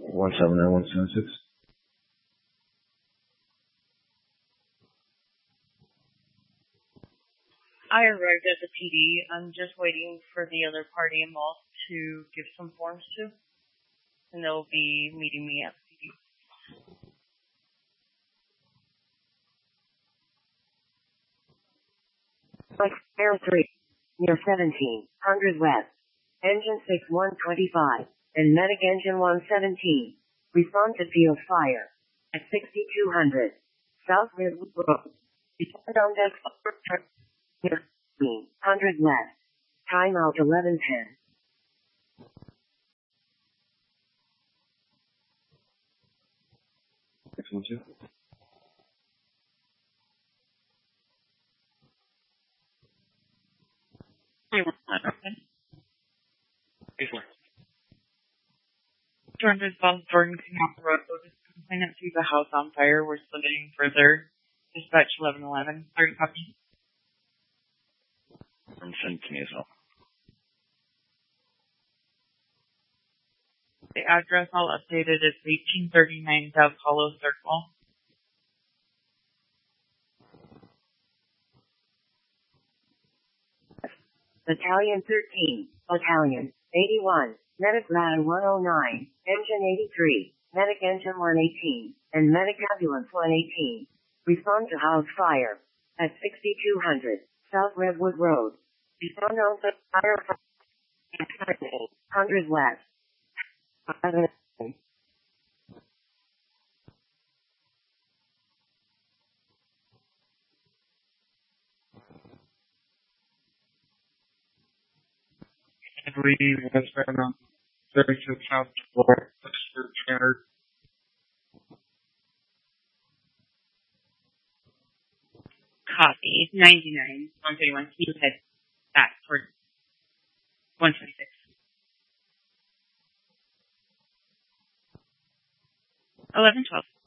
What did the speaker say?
179-176. I arrived at the PD. I'm just waiting for the other party involved to give some forms to, and they'll be meeting me at the PD. Air 3, near 1700 West, Engine 6125, and Medic Engine 117. Respond to field fire at 6200 South Redwood Road. Respond on deck near 100 West. Timeout 11:10. 612. Before. 200 South Jordan Canal Road. Complainant sees a house on fire. We're splitting further. Dispatch 1111. 30 copy. From send to me as well. The address all updated is 1839 South Hollow Circle. Battalion 13, Battalion 81, Medic Ladder 109, Engine 83, Medic Engine 118, and Medic Ambulance 118. Respond to house fire at 6200 South Redwood Road. Respond on the fire 100 West. I believe has been 36 South Florida, Standard. Copy. 99. 131. Can you head back toward 126? 1112.